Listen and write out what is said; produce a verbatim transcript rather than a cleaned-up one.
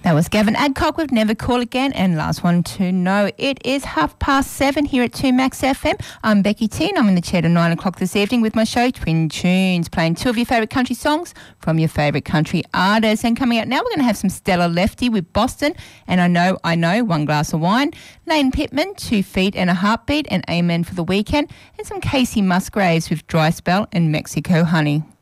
That was Gavin Adcock with Never Call Again. And last one to know, it is half past seven here at two Max F M. I'm Becky T and I'm in the chair till nine o'clock this evening with my show Twin Tunes, playing two of your favourite country songs from your favourite country artists. And coming up now, we're going to have some Stella Lefty with Boston and I Know, I Know, One Glass of Wine, Lane Pittman, Two Feet and a Heartbeat and Amen for the Weekend, and some Casey Musgraves with Dry Spell and Mexico Honey.